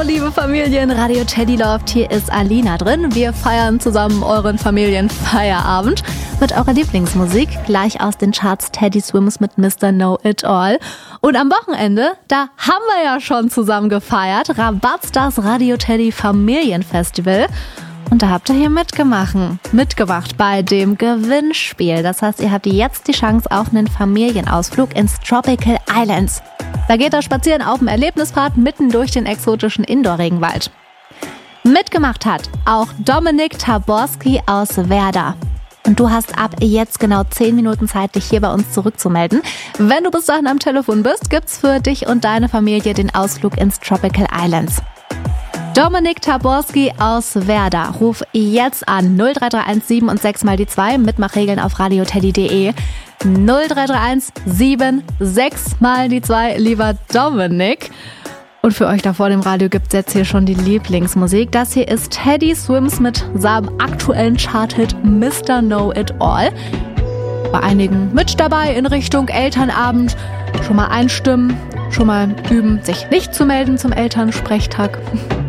Liebe Familien, Radio Teddy läuft, hier ist Alina drin. Wir feiern zusammen euren Familienfeierabend mit eurer Lieblingsmusik, gleich aus den Charts Teddy Swims mit Mr. Know It All. Und am Wochenende, da haben wir ja schon zusammen gefeiert, Rabattstars Radio Teddy Familienfestival. Und da habt ihr hier mitgemacht bei dem Gewinnspiel. Das heißt, ihr habt jetzt die Chance auf einen Familienausflug ins Tropical Islands. Da geht ihr spazieren auf dem Erlebnispfad mitten durch den exotischen Indoor-Regenwald. Mitgemacht hat auch Dominik Taborski aus Werder. Und du hast ab jetzt genau 10 Minuten Zeit, dich hier bei uns zurückzumelden. Wenn du bis dahin am Telefon bist, gibt's für dich und deine Familie den Ausflug ins Tropical Islands. Dominik Taborski aus Werder, ruf jetzt an 0331 7 und 6 mal die 2, Mitmachregeln auf radioteddy.de. 0331 7 6 mal die 2, lieber Dominik. Und für euch da vor dem Radio gibt's jetzt hier schon die Lieblingsmusik. Das hier ist Teddy Swims mit seinem aktuellen Charthit Mr. Know It All. Bei einigen mit dabei in Richtung Elternabend. Schon mal einstimmen, schon mal üben, sich nicht zu melden zum Elternsprechtag.